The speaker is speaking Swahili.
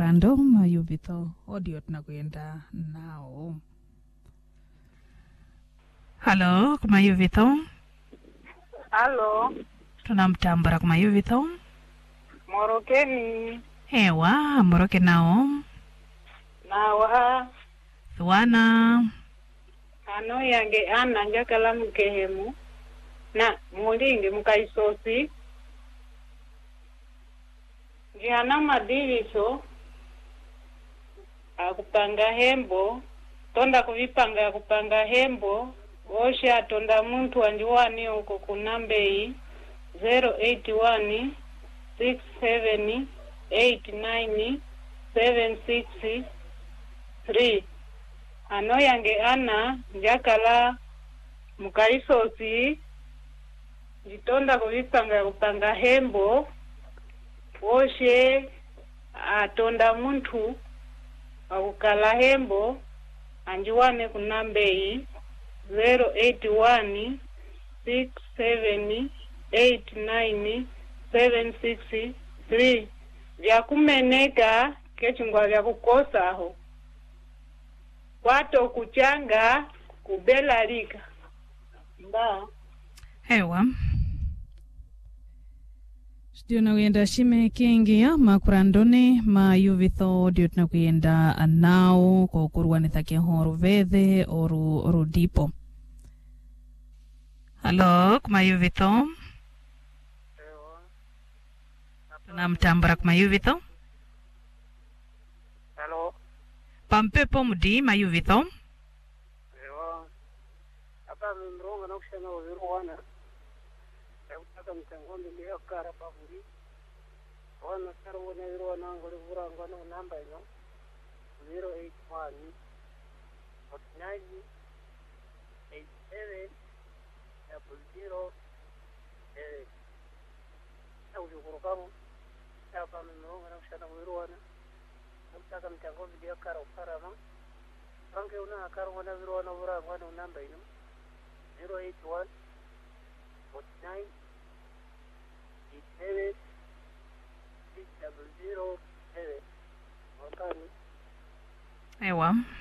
makurando mayuvitho audio tunakwenda nao. Halo, kumayuvitho? Halo. Tunamtambara kumayuvitho? Morokeni. Ewa, moroke nao. Nawa. Thuana. Ano yange ana njakala mkehemu. Na mulingi mukaisosi. Jihana madiriso. Akupanga hembo. Tonda kuvipanga kupanga hembo. Osha tonda muntu wanjuwani uko kunambei 081 67 89 763. Ano yange ana njakala mukaisosi jitonda kuvipanga kupanga hembo oshe atonda muntu akukala hembo anjuwane kunambei 081 67 89 763. Vyakumeneka kechungwa vyakukosaho kwato kuchanga kubelalika mba. Ewa. Studio na kuyenda shime kingi ya makurandone mayuvitho audio tunakuyenda nao kwa ukuruwanitha kehoru vethe oru dipo. Halo, kumayuvitho? Ewa. Tunamtambara kumayuvitho? Halo. Pampepo mudi mayuvitho? Ewa. Hapa mronga na kushana uviruwana. Kutaka mtangondi liyo kara paburi. Wana kara wana viruwana ngoli vurangwa na namba ino 081 49 87 00 na ujukuru hapa mronga na kushana uviruwana. Kutaka mtangondi liyo kara uparama. Pange una kara wana viruwana vurangwa na namba ino 081 49 87 00 wakani. Ewa.